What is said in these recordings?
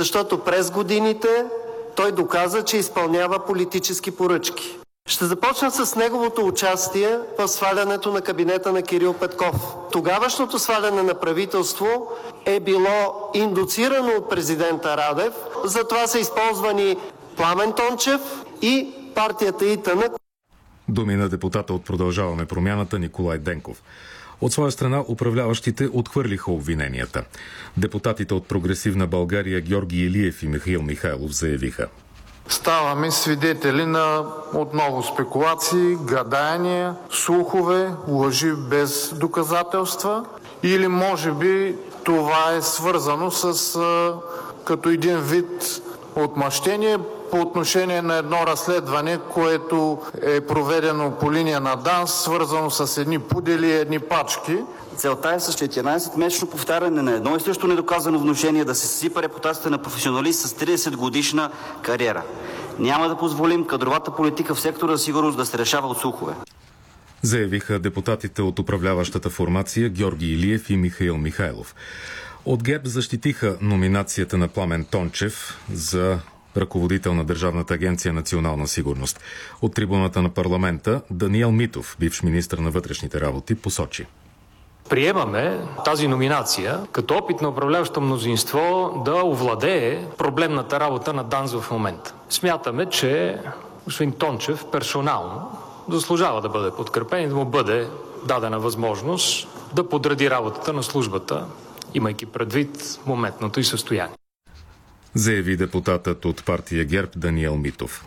защото през годините той доказа, че изпълнява политически поръчки. Ще започна с неговото участие в свалянето на кабинета на Кирил Петков. Тогавашното сваляне на правителство е било индуцирано от президента Радев, затова са използвани Пламен Тончев и партията ИТН. Думи на депутата от Продължаваме промяната Николай Денков. От своя страна управляващите отхвърлиха обвиненията. Депутатите от Прогресивна България Георги Илиев и Михаил Михайлов заявиха: ставаме свидетели на отново спекулации, гадания, слухове, лъжи без доказателства, или може би това е свързано с като един вид отмъщение по отношение на едно разследване, което е проведено по линия на ДАНС, свързано с едни пудели и едни пачки. Целта е с 14-месечно повтаряне на едно и също недоказано внушение да се съсипа репутацията на професионалист с 30-годишна кариера. Няма да позволим кадровата политика в сектора за сигурност да се решава от слухове. Заявиха депутатите от управляващата формация Георги Илиев и Михаил Михайлов. От ГЕРБ защитиха номинацията на Пламен Тончев за ръководител на Държавната агенция Национална сигурност. От трибуната на парламента Даниел Митов, бивш министър на вътрешните работи, посочи: приемаме тази номинация като опит на управляващо мнозинство да овладее проблемната работа на ДАНС в момента. Смятаме, че господин Тончев персонално заслужава да бъде подкрепен и да му бъде дадена възможност да подреди работата на службата, имайки предвид моментното й състояние. Заяви депутатът от партия ГЕРБ Даниел Митов.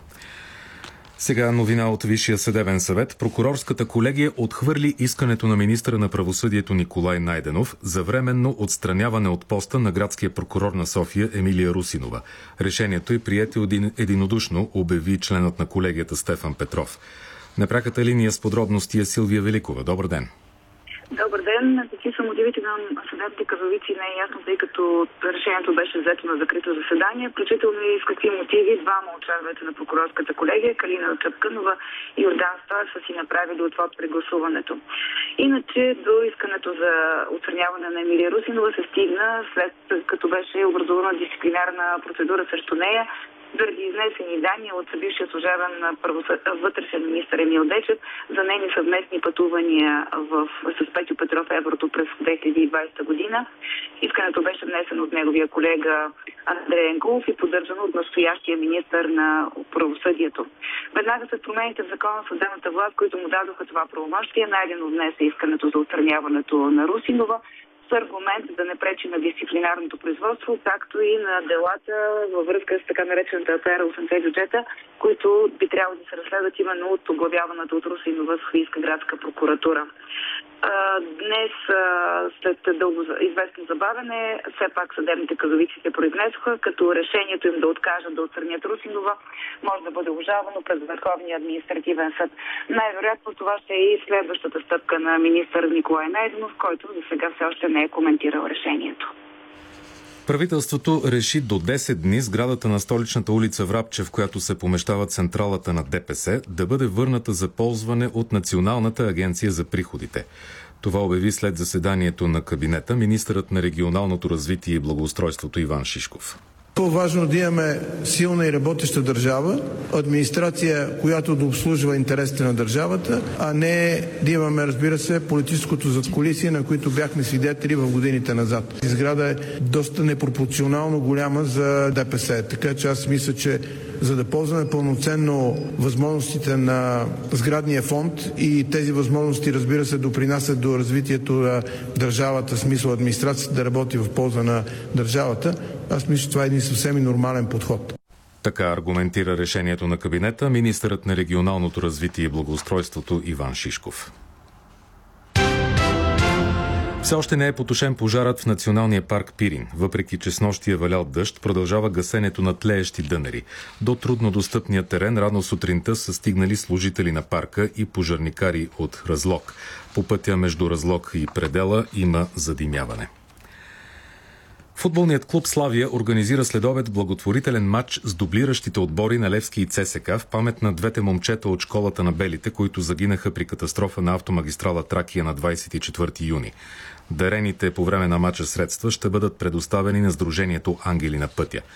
Сега новина от Висшия съдебен съвет. Прокурорската колегия отхвърли искането на министъра на правосъдието Николай Найденов за временно отстраняване от поста на градския прокурор на София Емилия Русинова. Решението е прието единодушно, обяви членът на колегията Стефан Петров. На пряката линия с подробности е Силвия Великова. Добър ден! Добър ден. Какви са мотивите на съдебните казовици не е ясно, тъй като решението беше взето на закрито заседание, включително и с какви мотиви двама от членовете на прокурорската колегия, Калина Чапкънова и Йордан Стоев, са си направили отвод при гласуването. Иначе до искането за отстраняване на Емилия Русинова се стигна след като беше образувана дисциплинарна процедура срещу нея заради изнесени данни от бившия служебен вътрешен министър Емил Дечев за нейни съвместни пътувания с Петю Петров Еврото през 2020 година. Искането беше внесено от неговия колега Андрей Енкулов и поддържано от настоящия министър на правосъдието. Веднага след промените в закона на съдебната власт, които му дадоха това правомощие, Найденов внесе искането за отстраняването на Русинова с аргумент да не пречи на дисциплинарното производство, както и на делата във връзка с така наречената афера 80 бюджета, които би трябвало да се разследват именно от оглавяваната от Русинова Софийска градска прокуратура. Днес, след дълго известно забавяне, все пак съдебните казовици се произнесоха, като решението им да откажат да отстранят Русинова може да бъде обжалвано през Върховния административен съд. Най-вероятно това ще е и следващата стъпка на министър Николай Найденов, който за сега все още не е коментирал решението. Правителството реши до 10 дни сградата на столичната улица Врабче, в която се помещава централата на ДПС, да бъде върната за ползване от Националната агенция за приходите. Това обяви след заседанието на кабинета министърът на регионалното развитие и благоустройството Иван Шишков. По-важно да имаме силна и работеща държава, администрация, която да обслужва интересите на държавата, а не да имаме, разбира се, политическото задкулисие, на които бяхме свидетели в годините назад. Сграда е доста непропорционално голяма за ДПС, така че аз мисля, че за да ползваме пълноценно възможностите на сградния фонд и тези възможности, разбира се, допринасят до развитието на държавата, в смисъл администрацията да работи в полза на държавата, аз мисля, че това е един съвсем нормален подход. Така аргументира решението на кабинета министърът на регионалното развитие и благоустройството Иван Шишков. Все още не е потушен пожарът в Националния парк Пирин. Въпреки че снощи е валял дъжд, продължава гасенето на тлеещи дънери. До трудно достъпния терен рано сутринта са стигнали служители на парка и пожарникари от Разлог. По пътя между Разлог и Предела има задимяване. Футболният клуб Славия организира следобед благотворителен матч с дублиращите отбори на Левски и ЦСКА в памет на двете момчета от школата на белите, които загинаха при катастрофа на автомагистрала Тракия на 24 юни. Дарените по време на матча средства ще бъдат предоставени на Сдружението Ангели на пътя.